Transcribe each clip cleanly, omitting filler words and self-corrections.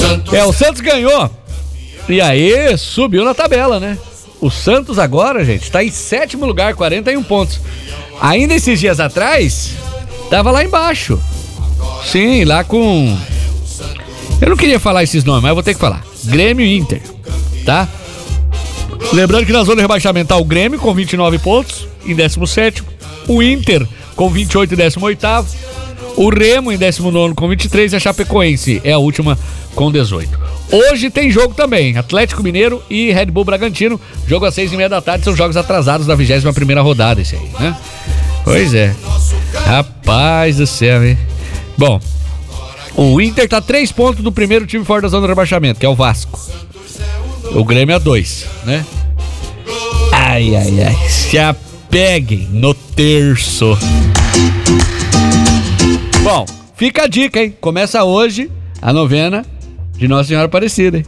O Santos ganhou. E aí, subiu na tabela, né? O Santos agora, gente, tá em 7º lugar, 41 pontos. Ainda esses dias atrás, tava lá embaixo. Sim, lá com... Eu não queria falar esses nomes, mas eu vou ter que falar. Grêmio e Inter, tá? Lembrando que na zona de rebaixamento tá o Grêmio com 29 pontos, em 17º. O Inter com 28 em 18º. O Remo em 19º com 23 e a Chapecoense é a última com 18. Hoje tem jogo também, Atlético Mineiro e Red Bull Bragantino. Jogo às 6h30 da tarde, são jogos atrasados da 21ª rodada esse aí, né? Pois é. Rapaz do céu, hein? Bom, o Inter tá 3 pontos do primeiro time fora da zona de rebaixamento, que é o Vasco. O Grêmio é 2, né? Ai, ai, ai. Se apeguem no terço. Bom, fica a dica, hein? Começa hoje a novena de Nossa Senhora Aparecida, hein?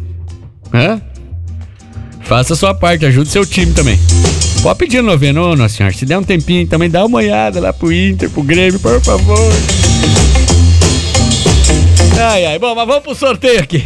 Faça a sua parte, ajude seu time também. Pode pedir novena, ô Nossa Senhora. Se der um tempinho, também dá uma olhada lá pro Inter, pro Grêmio, por favor. Ai, ai, bom, mas vamos pro sorteio aqui.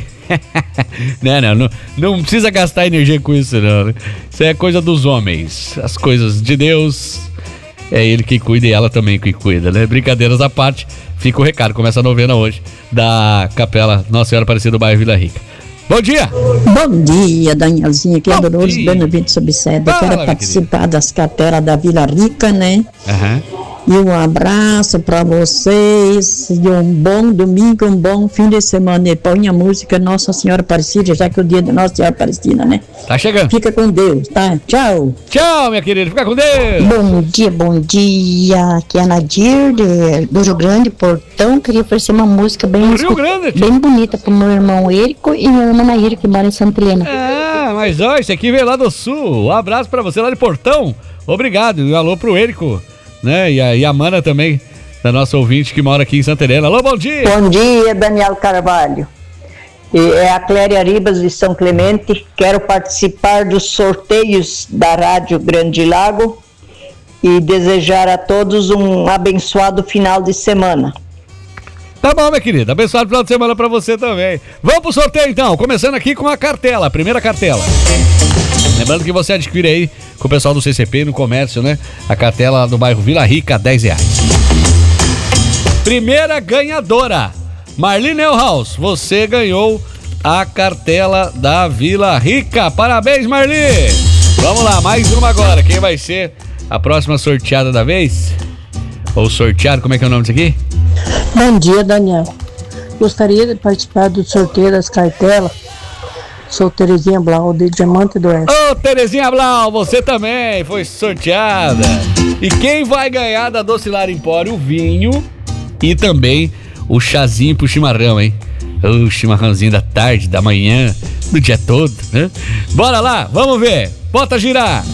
Não precisa gastar energia com isso, não, né? Isso é coisa dos homens. As coisas de Deus, é ele que cuida e ela também que cuida, né? Brincadeiras à parte, fica o recado. Começa a novena hoje da Capela Nossa Senhora Aparecida do bairro Vila Rica. Bom dia! Bom dia, Danielzinho, aqui é Dolores Benevento Subsede. Eu quero participar das carteiras da Vila Rica, né? E um abraço pra vocês, e um bom domingo, um bom fim de semana. E põe a música Nossa Senhora Aparecida, já que é o dia da Nossa Senhora Aparecida, né? Tá chegando. Fica com Deus, tá? Tchau. Tchau, minha querida, fica com Deus. Bom dia. Aqui é a Nadir, do Rio Grande, Portão. Queria oferecer uma música bem bonita pro meu irmão Érico e minha irmã Nair, que mora em Santa Helena. Mas ó, esse aqui veio lá do Sul. Um abraço pra você lá de Portão. Obrigado. E um alô pro Érico, né? E a Mana também, da nossa ouvinte que mora aqui em Santa Helena. Alô, bom dia! Bom dia, Daniel Carvalho. É a Cléria Ribas de São Clemente. Quero participar dos sorteios da Rádio Grande Lago e desejar a todos um abençoado final de semana. Tá bom, minha querida. Abençoado final de semana pra você também. Vamos pro sorteio então, começando aqui com a cartela, a primeira cartela. Lembrando que você adquire aí com o pessoal do CCP no comércio, né? A cartela do bairro Vila Rica, R$10. Primeira ganhadora, Marli Neuhaus. Você ganhou a cartela da Vila Rica. Parabéns, Marli! Vamos lá, mais uma agora. Quem vai ser a próxima sorteada da vez? Ou sorteado, como é que é o nome disso aqui? Bom dia, Daniel. Gostaria de participar do sorteio das cartelas. Sou Terezinha Blau, de Diamante do Oeste. Ô, Terezinha Blau, você também foi sorteada. E quem vai ganhar da Docilar Empório? O vinho e também o chazinho pro chimarrão, hein? O chimarrãozinho da tarde, da manhã, do dia todo, né? Bora lá, vamos ver. Bota girar.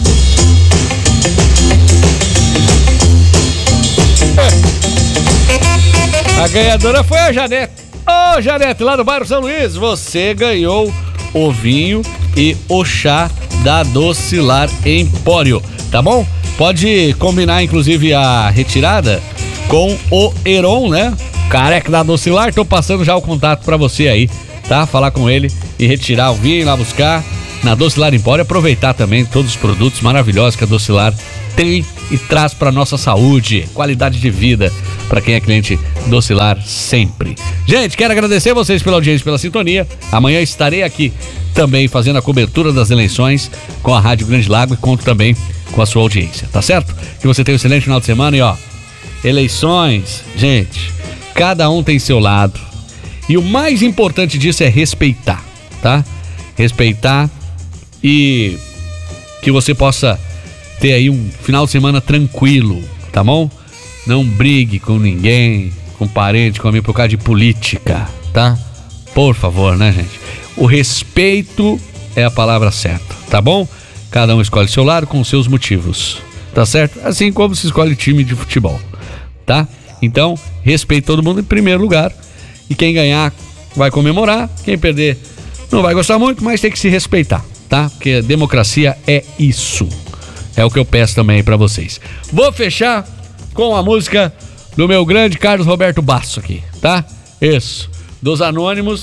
A ganhadora foi a Janete. Ô, Janete, lá do bairro São Luís, você ganhou o vinho e o chá da Docilar Empório, tá bom? Pode combinar, inclusive, a retirada com o Heron, né? Careca da Docilar, tô passando já o contato pra você aí, tá? Falar com ele e retirar o vinho, ir lá buscar na Docilar Empório, aproveitar também todos os produtos maravilhosos que a Docilar tem e traz para nossa saúde, qualidade de vida para quem é cliente Docilar sempre. Gente, quero agradecer vocês pela audiência, pela sintonia. Amanhã estarei aqui também fazendo a cobertura das eleições com a Rádio Grande Lago e conto também com a sua audiência, tá certo? Que você tenha um excelente final de semana e ó, eleições, gente, cada um tem seu lado e o mais importante disso é respeitar, tá? Respeitar e que você possa ter aí um final de semana tranquilo, tá bom? Não brigue com ninguém, com parente, com amigo por causa de política, tá? Por favor, né, gente? O respeito é a palavra certa, tá bom? Cada um escolhe seu lado com seus motivos, tá certo? Assim como se escolhe time de futebol, tá? Então, respeite todo mundo em primeiro lugar e quem ganhar vai comemorar, quem perder não vai gostar muito, mas tem que se respeitar, tá? Porque democracia é isso. É o que eu peço também pra vocês. Vou fechar com a música do meu grande Carlos Roberto Basso aqui, tá? Isso. Dos Anônimos,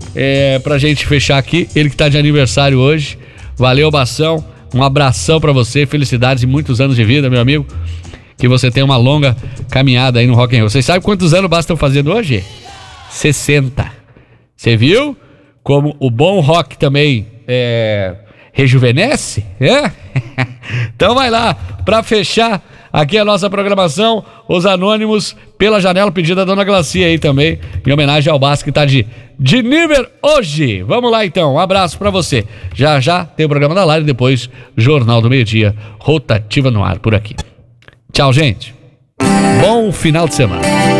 pra gente fechar aqui, ele que tá de aniversário hoje. Valeu, Bação. Um abração pra você, felicidades e muitos anos de vida, meu amigo. Que você tenha uma longa caminhada aí no rock and roll. Vocês sabem quantos anos o Basso estão fazendo hoje? 60. Você viu? Como o bom rock também rejuvenesce? Então vai lá, pra fechar aqui a nossa programação, os Anônimos pela Janela, pedido da Dona Glacia aí também, em homenagem ao Basso que tá de nível hoje. Vamos lá então, um abraço pra você. Já tem o programa da live, depois Jornal do Meio-Dia, Rotativa no ar por aqui. Tchau, gente. Bom final de semana.